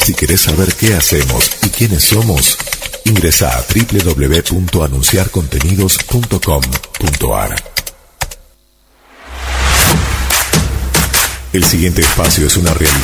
Si querés saber qué hacemos y quiénes somos, ingresa a www.anunciarcontenidos.com.ar. El siguiente espacio es una realización